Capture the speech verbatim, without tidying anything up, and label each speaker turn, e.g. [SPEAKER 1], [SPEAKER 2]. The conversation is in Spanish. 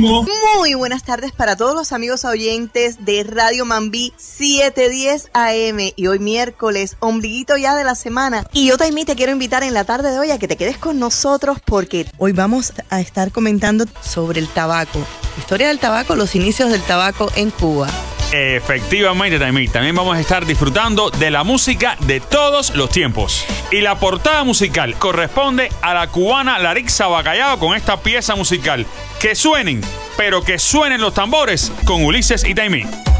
[SPEAKER 1] consumo.
[SPEAKER 2] Muy buenas tardes para todos los amigos oyentes de Radio Mambí setecientos diez A M. Y hoy miércoles, ombliguito ya de la semana. Y yo también te quiero invitar en la tarde de hoy a que te quedes con nosotros porque hoy vamos a estar comentando sobre el tabaco. Historia del tabaco, los inicios del tabaco en Cuba.
[SPEAKER 3] Efectivamente, también, también vamos a estar disfrutando de la música de todos los tiempos. Y la portada musical corresponde a la cubana Larixa Bacallao con esta pieza musical. Que suenen, pero que suenen los tambores con Ulises y Taimí.